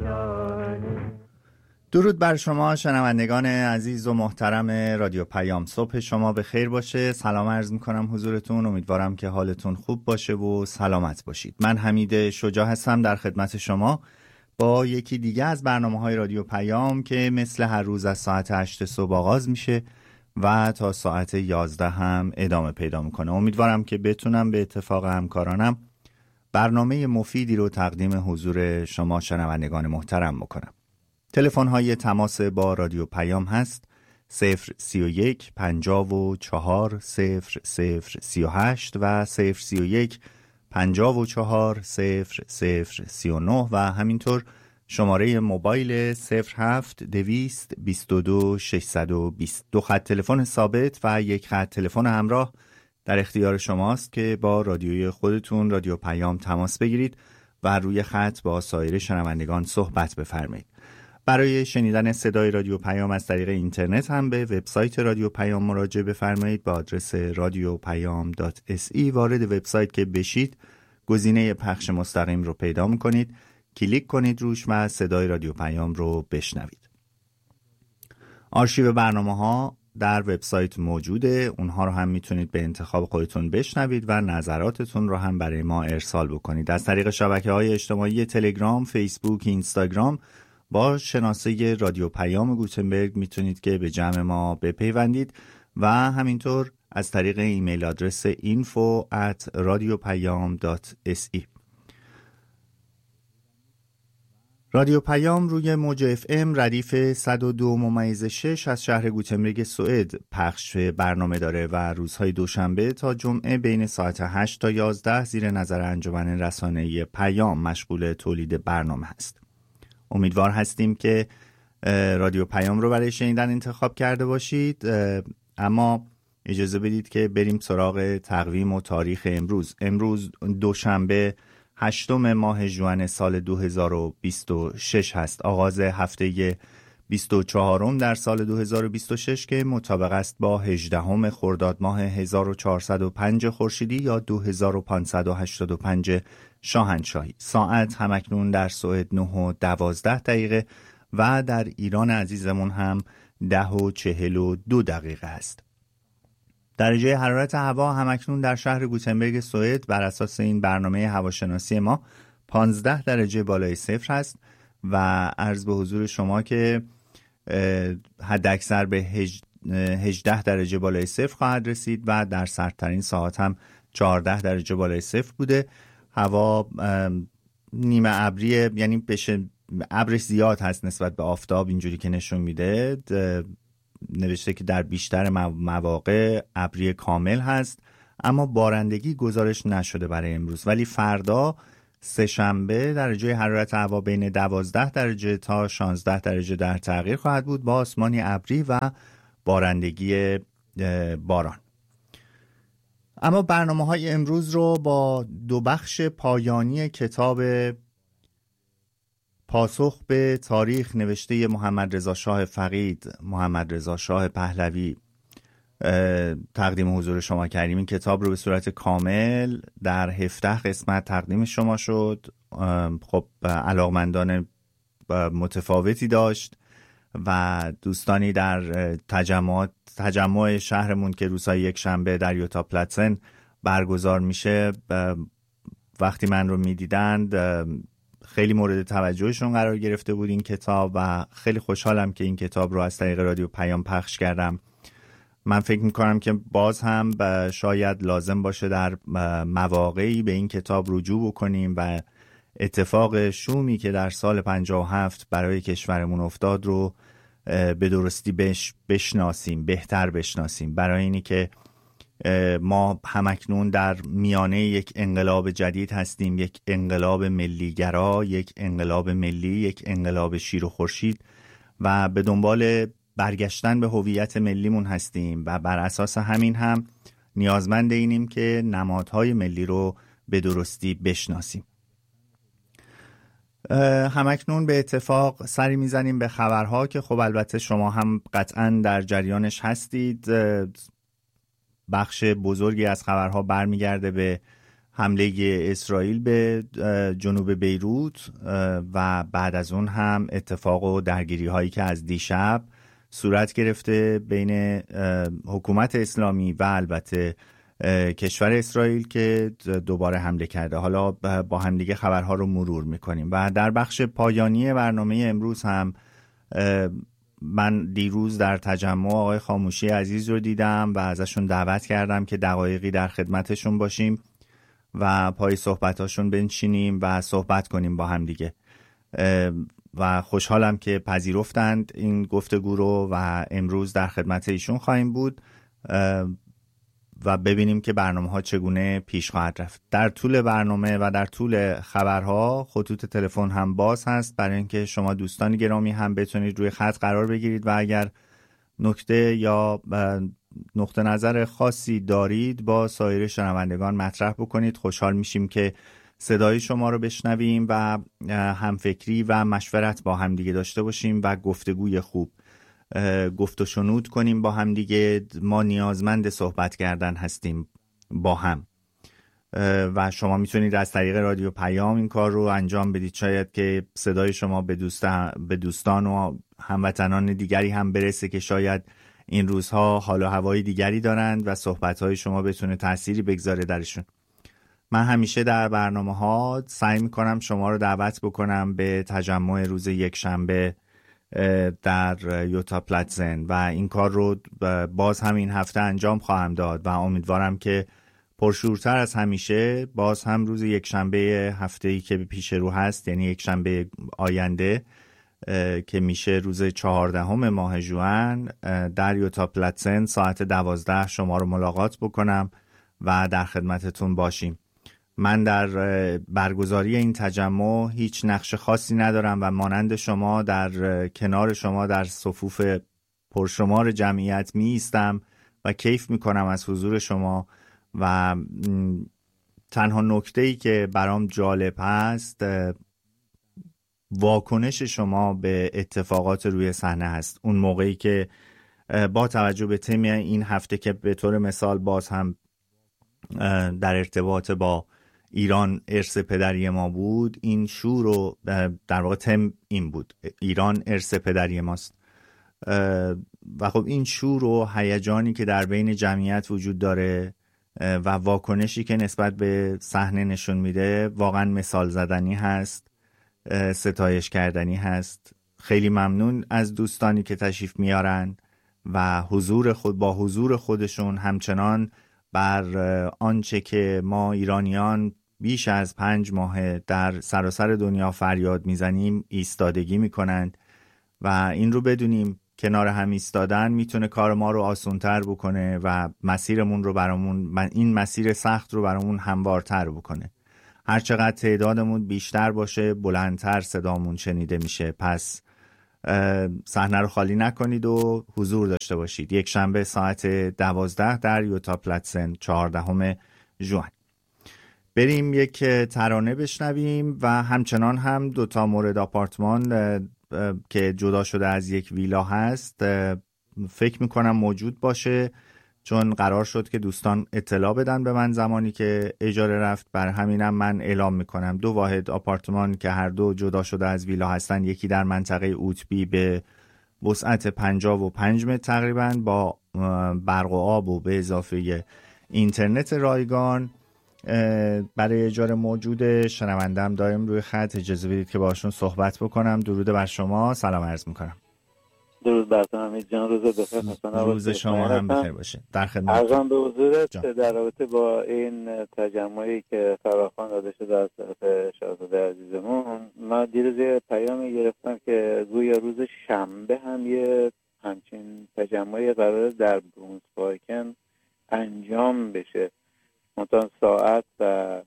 درود بر شما شنوندگان عزیز و محترم رادیو پیام. صبح شما به خیر باشه. سلام عرض میکنم حضورتون. امیدوارم که حالتون خوب باشه و سلامت باشید. من حمید شجاع هستم در خدمت شما با یکی دیگه از برنامه‌های رادیو پیام که مثل هر روز از ساعت 8 صبح آغاز میشه و تا ساعت 11 هم ادامه پیدا میکنه. امیدوارم که بتونم به اتفاق همکارانم برنامه مفیدی رو تقدیم حضور شما شنوندگان محترم بکنم. تلفن های تماس با رادیو پیام هست 031 54 0038 و 031 54 0039 و همینطور شماره موبایل 07 222 620. دو خط تلفن ثابت و یک خط تلفن همراه در اختیار شماست که با رادیوی خودتون رادیو پیام تماس بگیرید و روی خط با سایر شنوندگان صحبت بفرمایید. برای شنیدن صدای رادیو پیام از طریق اینترنت هم به وبسایت رادیو پیام مراجعه بفرمایید. با آدرس radiopayam.se وارد وبسایت که بشید گزینه پخش مستقیم رو پیدا می‌کنید، کلیک کنید روش و صدای رادیو پیام رو بشنوید. آرشیو برنامه‌ها در وبسایت موجوده، اونها رو هم میتونید به انتخاب خودتون بشنوید و نظراتتون رو هم برای ما ارسال بکنید. از طریق شبکه‌های اجتماعی تلگرام، فیسبوک، اینستاگرام با شناسه رادیو پیام گوتنبرگ میتونید که به جمع ما بپیوندید و همینطور از طریق ایمیل آدرس info@radiopayam.se. رادیو پیام روی موج FM ردیف 102.6 از شهر گوتنبرگ سوئد پخش برنامه داره و روزهای دوشنبه تا جمعه بین ساعت 8 تا 11 زیر نظر انجمن رسانه‌ای پیام مشغول تولید برنامه هست. امیدوار هستیم که رادیو پیام رو برای شنیدن انتخاب کرده باشید، اما اجازه بدید که بریم سراغ تقویم و تاریخ امروز دوشنبه 8 ماه ژوئن سال 2026 هست. آغاز هفته 24 در سال 2026 که مطابق است با 18 خرداد ماه 1405 خورشیدی یا 2585 شاهنشاهی. ساعت همکنون در سوئد 9:12 و در ایران عزیزمون هم 10:42 است. درجه حرارت هوا همکنون در شهر گوتنبرگ سوئد بر اساس این برنامه هواشناسی ما 15 درجه بالای صفر است و عرض به حضور شما که حداکثر به 18 درجه بالای صفر خواهد رسید و در سردترین ساعات هم 14 درجه بالای صفر بوده. هوا نیمه ابریه، یعنی ابرش زیاد هست نسبت به آفتاب، اینجوری که نشون میده. نوشته که در بیشتر مواقع ابری کامل هست اما بارندگی گزارش نشده برای امروز، ولی فردا سه‌شنبه درجه حرارت هوا بین 12 درجه تا 16 درجه در تغییر خواهد بود با آسمانی ابری و بارندگی باران. اما برنامه‌های امروز رو با دو بخش پایانی کتاب پاسخ به تاریخ نوشته محمد رضا شاه فقید، محمد رضا شاه پهلوی تقدیم حضور شما کردیم. این کتاب رو به صورت کامل در 17 قسمت تقدیم شما شد. خب علاقمندان متفاوتی داشت و دوستانی در تجمع شهرمون که روزهای یک شنبه در یوتا پلاتسن برگزار میشه وقتی من رو میدیدند خیلی مورد توجهشون قرار گرفته بود این کتاب و خیلی خوشحالم که این کتاب رو از طریق رادیو پیام پخش کردم. من فکر میکنم که باز هم شاید لازم باشه در مواقعی به این کتاب رجوع بکنیم و اتفاق شومی که در سال 57 برای کشورمون افتاد رو به درستی بهتر بشناسیم، برای اینی که ما همکنون در میانه یک انقلاب جدید هستیم، یک انقلاب ملیگرا، یک انقلاب ملی، یک انقلاب شیر و خورشید و به دنبال برگشتن به هویت ملیمون هستیم و بر اساس همین هم نیازمند اینیم که نمادهای ملی رو به درستی بشناسیم. همکنون به اتفاق سری میزنیم به خبرها که خب البته شما هم قطعا در جریانش هستید. بخش بزرگی از خبرها برمیگرده به حمله اسرائیل به جنوب بیروت و بعد از اون هم اتفاق و درگیری هایی که از دیشب صورت گرفته بین حکومت اسلامی و البته کشور اسرائیل که دوباره حمله کرده. حالا با هم دیگه خبرها رو مرور میکنیم و در بخش پایانی برنامه امروز هم من دیروز در تجمع آقای خاموشی عزیز رو دیدم و ازشون دعوت کردم که دقایقی در خدمتشون باشیم و پای صحبتاشون بنشینیم و صحبت کنیم با هم دیگه و خوشحالم که پذیرفتند این گفتگو رو و امروز در خدمت ایشون خواهیم بود و ببینیم که برنامه ها چگونه پیش خواهد رفت. در طول برنامه و در طول خبرها خطوط تلفن هم باز هست برای اینکه شما دوستان گرامی هم بتونید روی خط قرار بگیرید و اگر نکته یا نقطه نظر خاصی دارید با سایر شنوندگان مطرح بکنید. خوشحال میشیم که صدای شما رو بشنویم و همفکری و مشورت با هم دیگه داشته باشیم و گفتگوی خوب گفت و شنود کنیم با هم دیگه. ما نیازمند صحبت کردن هستیم با هم و شما میتونید از طریق رادیو پیام این کار رو انجام بدید، شاید که صدای شما به دوستان و هموطنان دیگری هم برسه که شاید این روزها حال و هوای دیگری دارند و صحبت‌های شما بتونه تأثیری بگذاره درشون. من همیشه در برنامه‌ها سعی می‌کنم شما رو دعوت بکنم به تجمع روز یکشنبه در یوتا پلاتزن و این کار رو باز هم این هفته انجام خواهم داد و امیدوارم که پرشورتر از همیشه باز هم روز یکشنبه هفته‌ای که پیش رو هست، یعنی یکشنبه آینده که میشه روز 14 ماه ژوئن در یوتا پلاتزن ساعت 12 شما رو ملاقات بکنم و در خدمتتون باشیم. من در برگزاری این تجمع هیچ نقش خاصی ندارم و مانند شما در کنار شما در صفوف پرشمار جمعیت می ایستم و کیف می کنم از حضور شما و تنها نکته‌ای که برام جالب هست واکنش شما به اتفاقات روی صحنه هست. اون موقعی که با توجه به تم این هفته که به طور مثال باز هم در ارتباط با ایران ارث پدری ما بود، این شور و در واقع تم این بود ایران ارث پدری ماست و خب این شور و هیجانی که در بین جمعیت وجود داره و واکنشی که نسبت به صحنه نشون میده واقعا مثال زدنی هست، ستایش کردنی هست. خیلی ممنون از دوستانی که تشریف میارن و با حضور خودشون همچنان بر آنچه که ما ایرانیان بیش از 5 ماه در سراسر دنیا فریاد میزنیم ایستادگی میکنند و این رو بدونیم کنار هم ایستادن میتونه کار ما رو آسان‌تر بکنه و مسیرمون رو این مسیر سخت رو برامون هموارتر بکنه. هر چقدر تعدادمون بیشتر باشه بلندتر صدامون شنیده میشه. پس صحنه رو خالی نکنید و حضور داشته باشید. یک شنبه ساعت 12 در یوتا پلاتزن 14 ژوئن. بریم یک ترانه بشنویم و همچنان هم 2 مورد آپارتمان که جدا شده از یک ویلا هست فکر میکنم موجود باشه، چون قرار شد که دوستان اطلاع بدن به من زمانی که اجاره رفت. بر همینم من اعلام میکنم 2 واحد آپارتمان که هر دو جدا شده از ویلا هستن، یکی در منطقه اوتبی به وسعت 55 متر تقریبا با برق و آب و به اضافه اینترنت رایگان برای اجاره موجوده. شنوندم دایم روی خط، اجازه بدید که باشون صحبت بکنم. درود بر شما، سلام عرض میکنم. درود بر تو حمید جان، روز بخیر. روز شما هم بخیر باشه. در خدمت ارزم به حضورت در رابطه با این تجمعی که فراخوان داده شده از طرف شاهزاده عزیزمون، من دیروز پیامی گرفتم که گویا روز شنبه هم یه همچین تجمعی قرار در برونز پارکن انجام بشه، منتها ساعت و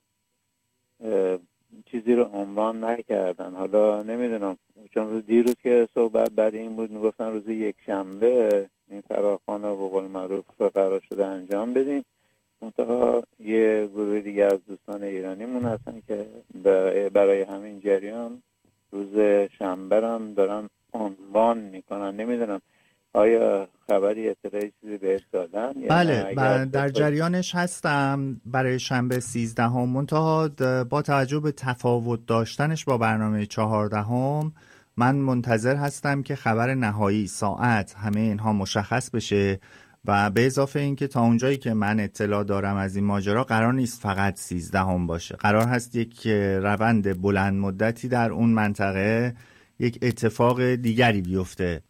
چیزی رو عنوان نکردن. حالا نمیدونم، چون روز دیروز که صحبت بعد این بود میگفتن روز یک شنبه این فراخوان رو به قول معروف قرار شده انجام بدیم، منتها یه گروه دیگه از دوستان ایرانیمون هستن که برای همین جریان روز شنبه هم دارن عنوان میکنن. نمیدونم آیا خبری اطلاعی چیزی بهش دادن؟ بله در جریانش هستم برای شنبه 13 منتها با توجه به تفاوت داشتنش با برنامه 14 من منتظر هستم که خبر نهایی، ساعت، همه اینها مشخص بشه و به اضافه اینکه تا اونجایی که من اطلاع دارم از این ماجرا قرار نیست فقط 13 باشه، قرار هست یک روند بلند مدتی در اون منطقه یک اتفاق دیگری بیفته.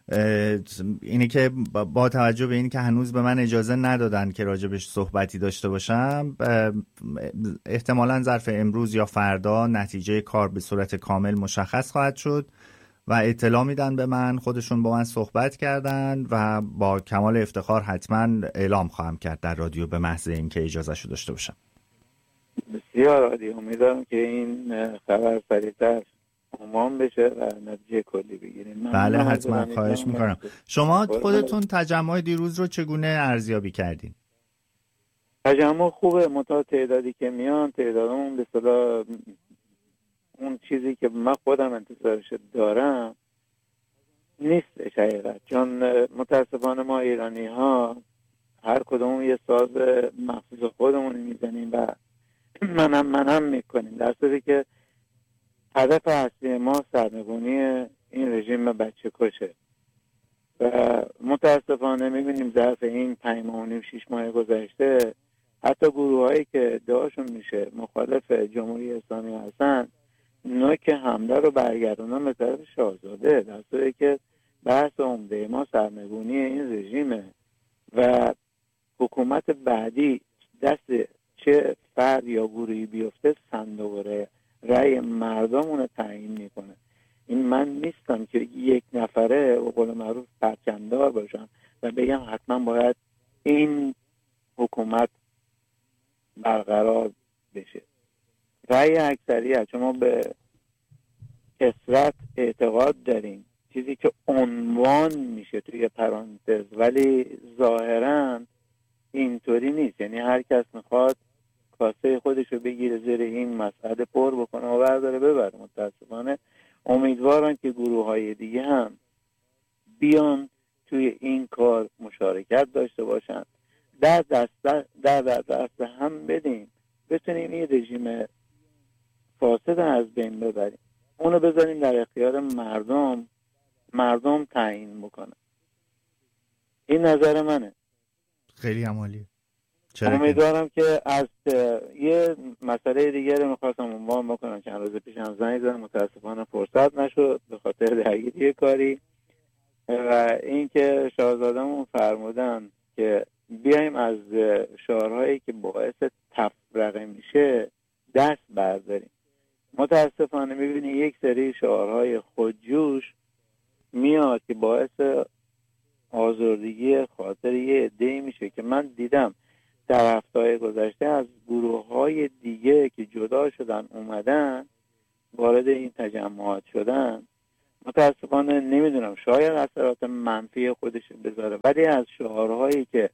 اینه که با توجه به این که هنوز به من اجازه ندادن که راجبش صحبتی داشته باشم، احتمالاً ظرف امروز یا فردا نتیجه کار به صورت کامل مشخص خواهد شد و اطلاع میدن به من. خودشون با من صحبت کردن و با کمال افتخار حتما اعلام خواهم کرد در رادیو به محض اینکه اجازهشو داشته باشم. بسیار عالی. امیدوارم که این خبر سریعتر عموم بشه و نتیجه کلی بگیریم. بله حتما، خواهش میکنم. شما خودتون تجمع دیروز رو چگونه ارزیابی کردین؟ تجمع خوبه، منتها تعدادی که میان تعدادمون به اصطلاح اون چیزی که من خودم انتظارش دارم نیستش حقیقت، چون متاسفانه ما ایرانی ها هر کدوم یه ساز مخصوص خودمون میزنیم و منم میکنیم، در صورتی که هدف اصلی ما سرنگونی این رژیم بچه کشه و متاسفانه میبینیم ظرف این 5 ماه و نیم 6 ماه گذشته حتی گروه هایی که دعاشون میشه مخالف جمهوری اسلامی هستن نوک حمله رو برگردونن به طرف شاهزاده، در صورتی که بحث عمده ما سرنگونی این رژیمه و حکومت بعدی دست چه فرد یا گروهی بیفته صندوق رأی مردم اون تعیین میکنه. این من نیستم که یک نفره به قول معروف پرچمدار باشم و بگم حتما باید این حکومت برقرار بشه. رأی اکثریت، شما به کثرت اعتقاد دارین، چیزی که عنوان میشه توی پرانتز ولی ظاهرا اینطوری نیست، یعنی هر کس میخواد کاسه خودش رو بگیره زیر این مسئله پر بکنه و برداره ببره. متاسفانه امیدوارم که گروه های دیگه هم بیان توی این کار مشارکت داشته باشن، در دست هم بدیم بتونیم این رژیم فاسد از بین ببریم، اونو بذاریم در اختیار مردم تعیین بکنه. این نظر منه. خیلی عالیه. امیدوارم که از یه مسئله دیگه رو میخواستم عنوان بکنم، چند روز پیشم زنگ زدم متاسفانه فرصت نشد به خاطر درگیری کاری، و اینکه شاهزاده‌مون فرمودن که بیایم از شعارهایی که باعث تفرقه میشه دست برداریم. متاسفانه میبینی یک سری شعارهای خودجوش میاد که باعث آزردگی خاطر یه عده‌ای میشه که من دیدم در هفته‌های گذشته از گروه‌های دیگه که جدا شدن اومدن وارد این تجمعات شدن. متاسفانه نمیدونم، شاید اثرات منفی خودش بذاره، ولی از شعارهایی که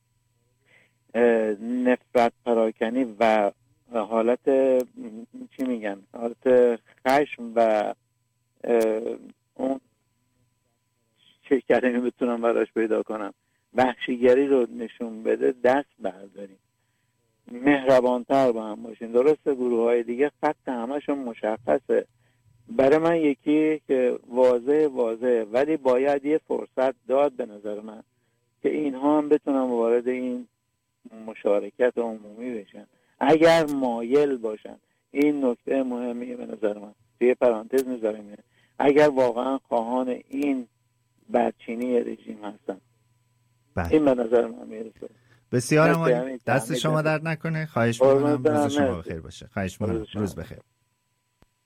نفرت پراکنی و حالت چی میگن، حالت خشم و اون چه کلمه بتونم براش پیدا کنم، وحشیگری رو نشون بده دست برداریم، مهربانتر با هم باشیم. درسته گروه های دیگه خط همشون مشخصه، برای من یکی که واضحه ولی باید یه فرصت داد به نظر من که اینها هم بتونن وارد این مشارکت عمومی بشن اگر مایل باشن. این نکته مهمیه به نظر من، توی پرانتز میذاریم اگر واقعا خواهان این بدچینی رژیم هستن. بله. این به نظر من میرسه. بسیار عالی. دست شما درد نکنه. خواهش می‌کنم روز شما بخیر باشه. خواهش می‌کنم. روز بخیر.